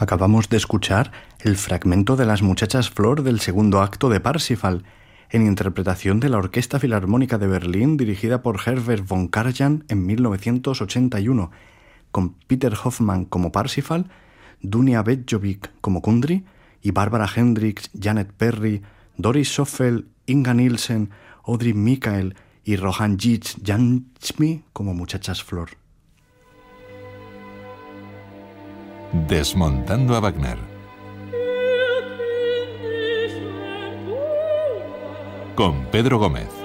Acabamos de escuchar el fragmento de Las muchachas Flor del segundo acto de Parsifal, en interpretación de la Orquesta Filarmónica de Berlín dirigida por Herbert von Karajan en 1981, con Peter Hoffmann como Parsifal, Dunia Bedjovic como Kundry y Barbara Hendricks, Janet Perry, Doris Schoffel, Inga Nielsen, Audrey Mikael y Rohanjit Janshmi como muchachas Flor. Desmontando a Wagner. Con Pedro Gómez.